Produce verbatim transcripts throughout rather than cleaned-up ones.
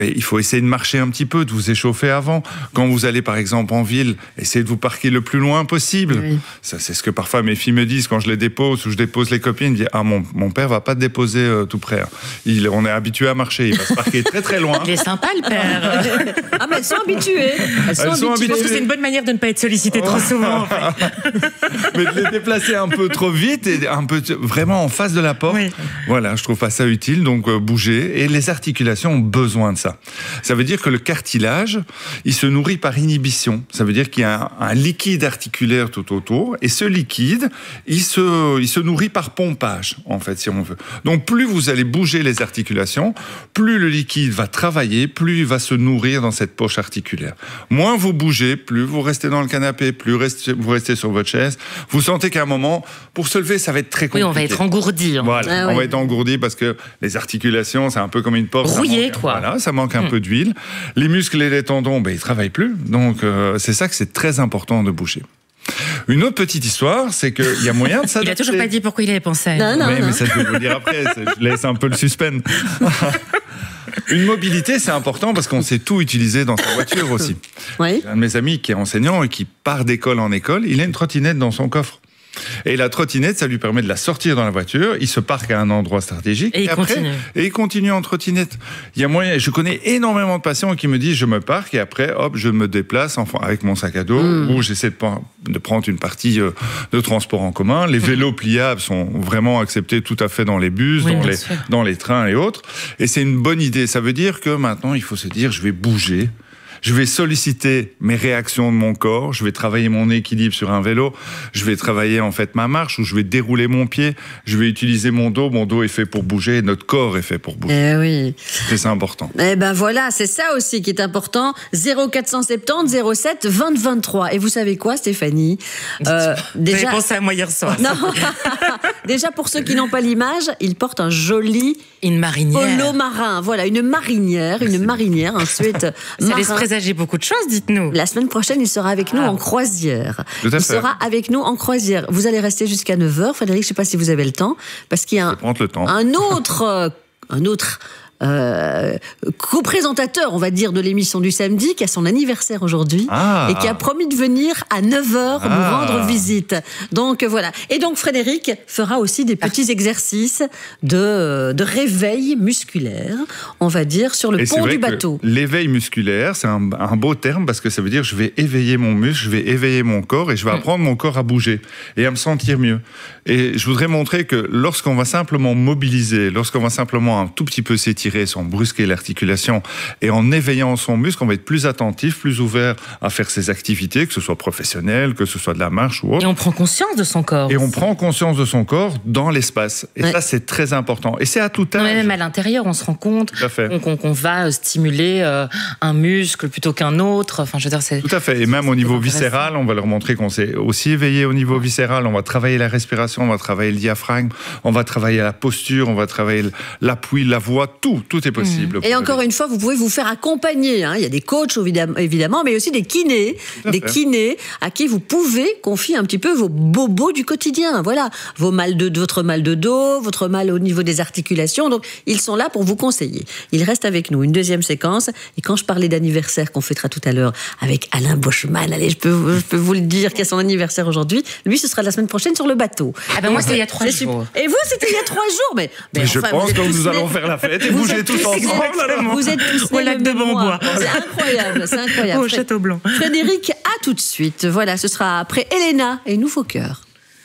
Et il faut essayer de marcher un petit peu, de vous échauffer avant. Quand vous allez par exemple en ville, essayez de vous parquer le plus loin possible. Oui. Ça, c'est ce que parfois mes filles me disent quand je les dépose ou je dépose les copines. Ils me disent ah mon, mon père va pas te déposer euh, tout près. Il, on est habitué à marcher, il va se parquer très très loin. Il est sympa le père. Ah mais elles sont habituées. Elles sont, elles sont habituées. Je pense que c'est une bonne manière de ne pas être sollicité oh. trop souvent. En fait. Mais de les déplacer un peu trop vite et un peu vraiment en face de la porte. Oui. Voilà, je trouve pas ça utile. Donc euh, bouger et les articulations ont besoin de ça. Ça veut dire que le cartilage, il se nourrit par inhibition. Ça veut dire qu'il y a un, un liquide articulaire tout autour, et ce liquide, il se, il se nourrit par pompage, en fait, si on veut. Donc, plus vous allez bouger les articulations, plus le liquide va travailler, plus il va se nourrir dans cette poche articulaire. Moins vous bougez, plus vous restez dans le canapé, plus restez, vous restez sur votre chaise. Vous sentez qu'à un moment, pour se lever, ça va être très compliqué. Oui, on va être engourdi. Hein. Voilà, ah, on oui. va être engourdi parce que les articulations, c'est un peu comme une porte. Rouillé, quoi. Voilà, ça manque un mmh. peu d'huile. Les muscles et les tendons, ben, ils travaillent plus. Donc, euh, c'est ça que c'est très important de bouger. Une autre petite histoire, c'est qu'il y a moyen de s'adapter. Il a toujours pas dit pourquoi il avait pensé. Non, non, oui, non. mais ça, je vais vous le dire après. Je laisse un peu le suspense. Une mobilité, c'est important parce qu'on sait tout utiliser dans sa voiture aussi. Oui. J'ai un de mes amis qui est enseignant et qui part d'école en école, il a une trottinette dans son coffre. Et la trottinette, ça lui permet de la sortir dans la voiture. Il se parque à un endroit stratégique. Et, et il après, continue. Et il continue en trottinette. Il y a moyen. Je connais énormément de patients qui me disent je me parque et après, hop, je me déplace enfin, avec mon sac à dos mmh. ou j'essaie de, de prendre une partie de transport en commun. Les vélos pliables sont vraiment acceptés tout à fait dans les bus, oui, dans, les, dans les trains et autres. Et c'est une bonne idée. Ça veut dire que maintenant, il faut se dire je vais bouger. Je vais solliciter mes réactions de mon corps, je vais travailler mon équilibre sur un vélo, je vais travailler en fait ma marche ou je vais dérouler mon pied, je vais utiliser mon dos, mon dos est fait pour bouger, et notre corps est fait pour bouger. Eh oui. Et c'est important. Eh ben voilà, c'est ça aussi qui est important. zéro quatre cent soixante-dix zéro sept vingt vingt-trois. Et vous savez quoi, Stéphanie euh, déjà... J'avais pensé à moi hier soir. Non. Déjà, pour ceux qui n'ont pas l'image, il porte un joli une marinière. polo marin. Voilà, une marinière, une marinière, un sweat marin. Ça laisse présager beaucoup de choses, dites-nous. La semaine prochaine, il sera avec ah. nous en croisière. Tout à il fait. sera avec nous en croisière. Vous allez rester jusqu'à neuf heures. Frédéric, je ne sais pas si vous avez le temps, parce qu'il y a un, le temps. un autre... un autre Euh, co-présentateur, on va dire, de l'émission du samedi, qui a son anniversaire aujourd'hui ah. et qui a promis de venir à neuf heures ah. nous rendre visite. Donc voilà. Et donc Frédéric fera aussi des petits ah. exercices de, de réveil musculaire, on va dire, sur le et pont du bateau. L'éveil musculaire, c'est un, un beau terme parce que ça veut dire je vais éveiller mon muscle, je vais éveiller mon corps et je vais apprendre mon corps à bouger et à me sentir mieux. Et je voudrais montrer que lorsqu'on va simplement mobiliser, lorsqu'on va simplement un tout petit peu s'étirer sans brusquer l'articulation et en éveillant son muscle, on va être plus attentif, plus ouvert à faire ses activités, que ce soit professionnel, que ce soit de la marche ou autre. Et on prend conscience de son corps. Et on prend conscience de son corps dans l'espace. Et ouais. ça, c'est très important. Et c'est à tout âge. Non, mais même à l'intérieur, on se rend compte qu'on, qu'on, qu'on va stimuler euh, un muscle plutôt qu'un autre. Enfin, je veux dire, c'est... Tout à fait. Et même au niveau viscéral, on va leur montrer qu'on s'est aussi éveillé au niveau viscéral. On va travailler la respiration, on va travailler le diaphragme, on va travailler la posture, on va travailler l'appui, la voix, tout. Tout est possible. Mmh. Et encore une fois, vous pouvez vous faire accompagner. Hein. Il y a des coachs, évidemment, mais aussi des kinés. Des fait. kinés à qui vous pouvez confier un petit peu vos bobos du quotidien. Voilà. Vos mal de, votre mal de dos, votre mal au niveau des articulations. Donc, ils sont là pour vous conseiller. Ils restent avec nous. Une deuxième séquence. Et quand je parlais d'anniversaire qu'on fêtera tout à l'heure avec Alain Boschman, allez, je peux, je peux vous le dire, qu'il y a son anniversaire aujourd'hui. Lui, ce sera la semaine prochaine sur le bateau. Ah ben moi, c'était il y a trois jours. Et vous, c'était il y a trois jours. Mais, mais, mais enfin, je pense que nous allons faire la fête et vous bouger tous ensemble. Vous êtes tous au lac de Bambois. C'est incroyable, c'est incroyable. Au Château Blanc. Frédéric, à tout de suite. Voilà, ce sera après Elena et Nouveau Cœur.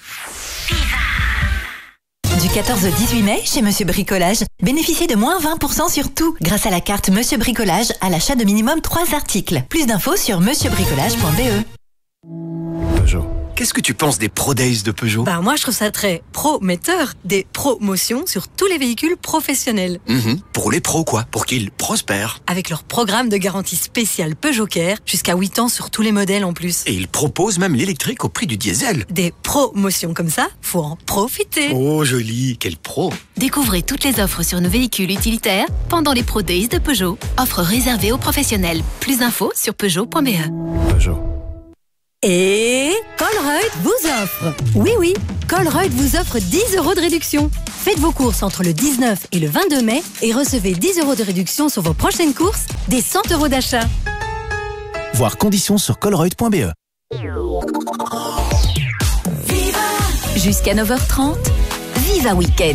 Du quatorze au dix-huit mai, chez Monsieur Bricolage, bénéficiez de moins vingt pour cent sur tout grâce à la carte Monsieur Bricolage à l'achat de minimum trois articles. Plus d'infos sur monsieur bricolage point b e. Peugeot. Qu'est-ce que tu penses des Pro Days de Peugeot ? Bah moi je trouve ça très prometteur, des promotions sur tous les véhicules professionnels. Mmh, pour les pros quoi, pour qu'ils prospèrent. Avec leur programme de garantie spéciale Peugeot Care, jusqu'à huit ans sur tous les modèles en plus. Et ils proposent même l'électrique au prix du diesel. Des promotions comme ça, faut en profiter. Oh joli, quel pro. Découvrez toutes les offres sur nos véhicules utilitaires pendant les Pro Days de Peugeot. Offres réservées aux professionnels. Plus d'infos sur peugeot point b e. Peugeot. Et Colruyt vous offre. Oui, oui, Colruyt vous offre dix euros de réduction. Faites vos courses entre le dix-neuf et le vingt-deux mai et recevez dix euros de réduction sur vos prochaines courses, des cent euros d'achat. Voir conditions sur colruyt point b e. Jusqu'à neuf heures trente, Viva Week-end